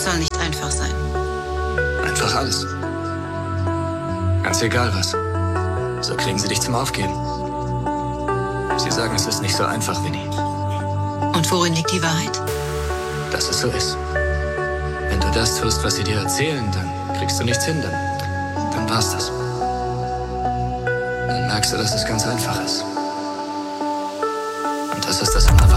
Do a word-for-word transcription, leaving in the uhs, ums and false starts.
Es soll nicht einfach sein. Einfach alles. Ganz egal was. So kriegen sie dich zum Aufgeben. Sie sagen, es ist nicht so einfach, Winnie. Und worin liegt die Wahrheit? Dass es so ist. Wenn du das tust, was sie dir erzählen, dann kriegst du nichts hin, dann, dann war's das. Dann merkst du, dass es ganz einfach ist. Und das ist das Allerwahrste.